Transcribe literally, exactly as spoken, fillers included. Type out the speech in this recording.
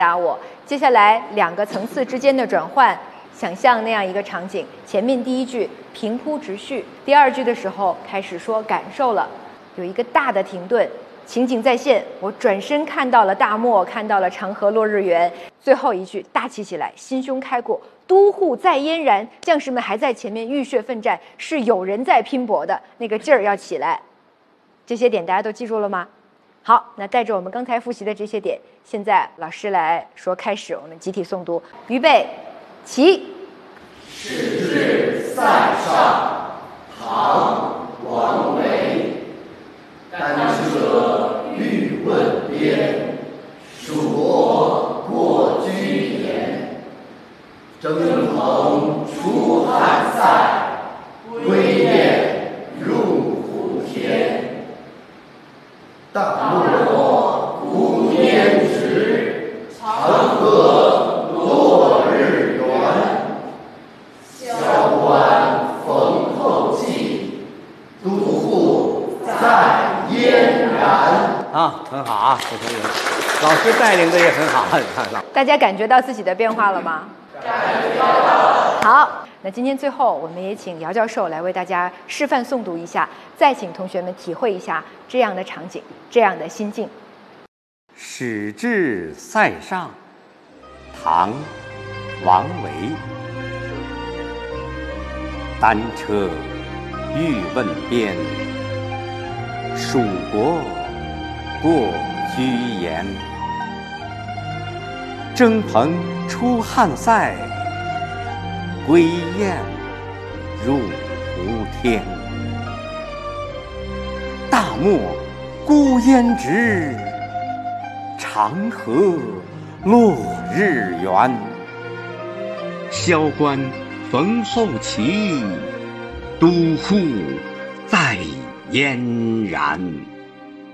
答我。接下来两个层次之间的转换，想象那样一个场景：前面第一句平铺直叙，第二句的时候开始说感受了，有一个大的停顿，情景再现。我转身看到了大漠，看到了长河落日圆。最后一句大气起来，心胸开阔，都护在嫣然，将士们还在前面浴血奋战，是有人在拼搏的，那个劲儿要起来。这些点大家都记住了吗？好，那带着我们刚才复习的这些点，现在老师来说开始，我们集体诵读，预备，起。 使至塞上，唐·王维。单车欲问边，属国过居延。征蓬出汉塞，归雁入胡天。大漠孤烟直，长河落日圆。萧关逢候骑，都护在嫣然。 啊，很好啊，这同学，老师带领的也很好。 大家感觉到自己的变化了吗？ 感觉到了。 好，那今天最后我们也请姚教授来为大家示范诵读一下，再请同学们体会一下这样的场景，这样的心境。 使至塞上，唐·王维。单车欲问边，属国过居延。征蓬出汉塞，归雁入胡天。大漠孤烟直，长河落日圆。萧关逢候骑，都护在嫣然。